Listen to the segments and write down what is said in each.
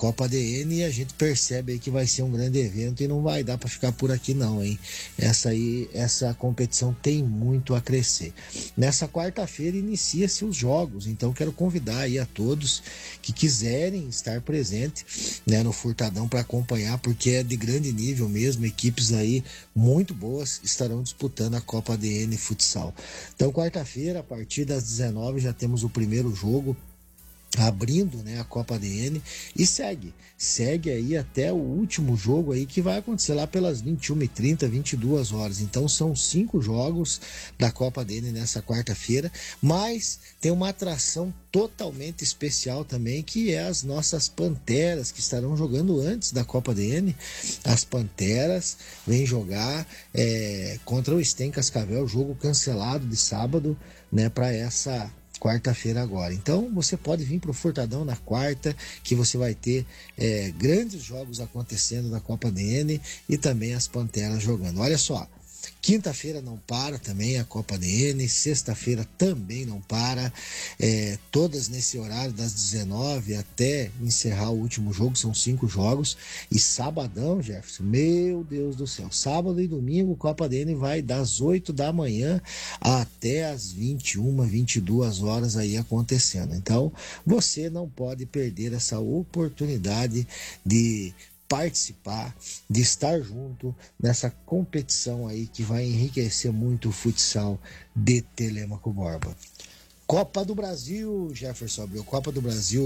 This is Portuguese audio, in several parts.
Copa ADN, e a gente percebe aí que vai ser um grande evento e não vai dar para ficar por aqui não, hein? Essa competição tem muito a crescer. Nessa quarta-feira inicia-se os jogos, então quero convidar aí a todos que quiserem estar presente, né, no Furtadão para acompanhar, porque é de grande nível mesmo, equipes aí muito boas estarão disputando a Copa ADN Futsal. Então quarta-feira, a partir das 19 já temos o primeiro jogo abrindo, né, a Copa ADN, e segue aí até o último jogo aí, que vai acontecer lá pelas 21h30, 22 horas. Então são 5 jogos da Copa ADN nessa quarta-feira, mas tem uma atração totalmente especial também, que é as nossas Panteras, que estarão jogando antes da Copa ADN. As Panteras vêm jogar contra o Stem Cascavel, jogo cancelado de sábado, né, para essa quarta-feira agora. Então você pode vir para o Furtadão na quarta, que você vai ter grandes jogos acontecendo na Copa ADN e também as Panteras jogando. Olha só, quinta-feira não para também a Copa ADN, sexta-feira também não para, todas nesse horário das 19 até encerrar o último jogo, são 5 jogos, e sabadão, Jefferson, meu Deus do céu, sábado e domingo Copa ADN vai das 8 da manhã até as 21, 22 horas aí acontecendo. Então você não pode perder essa oportunidade de participar, de estar junto nessa competição aí que vai enriquecer muito o futsal de Telêmaco Borba. Copa do Brasil, Jefferson Abreu, Copa do Brasil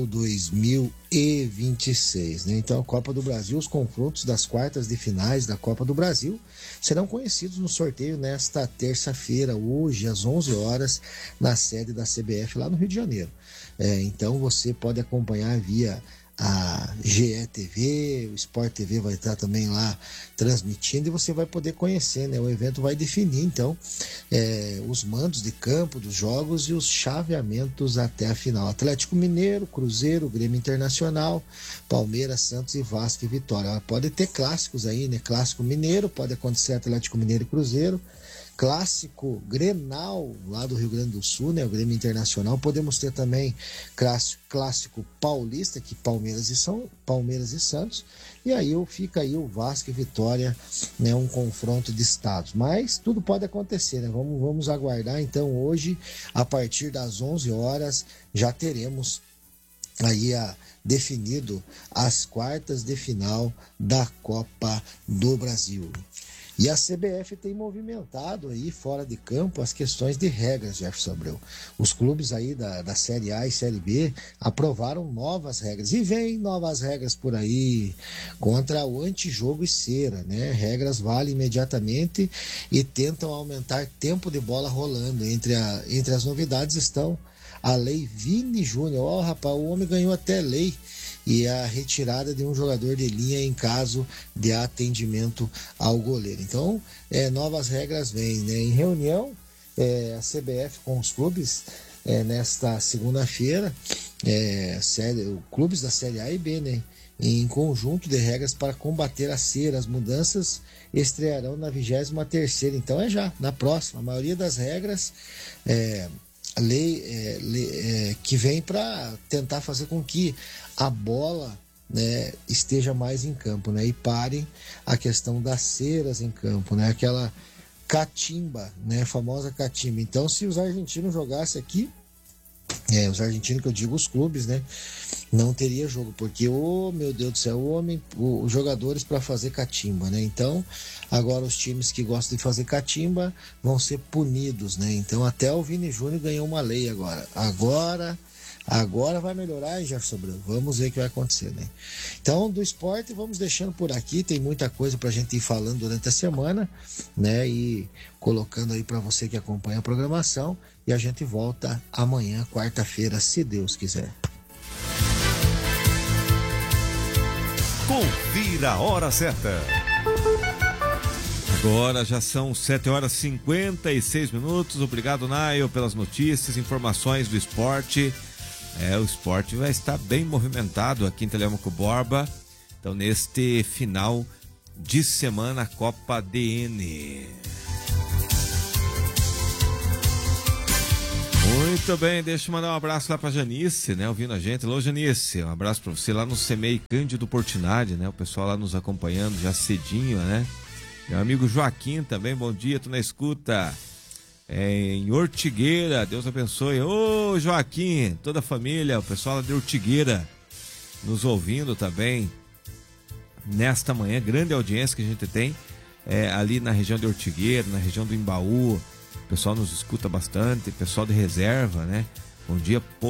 2026, né? Então, a Copa do Brasil, os confrontos das quartas de finais da Copa do Brasil serão conhecidos no sorteio nesta terça-feira, hoje às 11 horas, na sede da CBF lá no Rio de Janeiro. Então, você pode acompanhar via a GETV, o Sport TV vai estar também lá transmitindo, e você vai poder conhecer, né? O evento vai definir então os mandos de campo dos jogos e os chaveamentos até a final. Atlético Mineiro, Cruzeiro, Grêmio Internacional, Palmeiras, Santos e Vasco e Vitória. Pode ter clássicos aí, né? Clássico Mineiro, pode acontecer Atlético Mineiro e Cruzeiro. Clássico Grenal lá do Rio Grande do Sul, né, o Grêmio Internacional. Podemos ter também clássico paulista, que Palmeiras e Santos, e aí fica aí o Vasco e Vitória, né, um confronto de estados. Mas tudo pode acontecer, né? Vamos aguardar. Então hoje, a partir das 11 horas, já teremos aí definido as quartas de final da Copa do Brasil. E a CBF tem movimentado aí fora de campo as questões de regras, Jefferson Abreu. Os clubes aí da Série A e Série B aprovaram novas regras. E vem novas regras por aí contra o antijogo e cera, né? Regras valem imediatamente e tentam aumentar tempo de bola rolando. Entre as novidades estão a lei Vini Júnior. Rapaz, o homem ganhou até lei. E a retirada de um jogador de linha em caso de atendimento ao goleiro. Então, novas regras vêm, né? Em reunião, a CBF com os clubes, nesta segunda-feira, clubes da Série A e B, né? Em conjunto de regras para combater a cera. As mudanças estrearão na 23ª, então já na próxima. A maioria das regras que vem para tentar fazer com que a bola, né, esteja mais em campo, né, e parem a questão das ceras em campo, né, aquela catimba, né, famosa catimba. Então, se os argentinos jogassem aqui, os argentinos que eu digo, os clubes, né, não teria jogo, porque, meu Deus do céu, os jogadores para fazer catimba, né? Então, agora os times que gostam de fazer catimba vão ser punidos, né? Então, até o Vini Júnior ganhou uma lei agora. Agora vai melhorar, Jefferson Abreu. Vamos ver o que vai acontecer, né? Então, do esporte, vamos deixando por aqui. Tem muita coisa pra gente ir falando durante a semana, né? E colocando aí para você que acompanha a programação. E a gente volta amanhã, quarta-feira, se Deus quiser. Confira a hora certa. Agora já são 7h56. Obrigado, Nail, pelas notícias, informações do esporte. O esporte vai estar bem movimentado aqui em Telêmaco Borba. Então, neste final de semana, Copa DN. Muito bem, deixa eu mandar um abraço lá pra Janice, né, ouvindo a gente. Alô, Janice, um abraço pra você lá no CEMEI Cândido Portinari, né, o pessoal lá nos acompanhando já cedinho, né. Meu amigo Joaquim também, bom dia, tô na escuta. Em Ortigueira, Deus abençoe. Ô, Joaquim, toda a família, o pessoal lá de Ortigueira nos ouvindo também nesta manhã, grande audiência que a gente tem ali na região de Ortigueira, na região do Embaú. O pessoal nos escuta bastante, pessoal de reserva, né? Bom dia,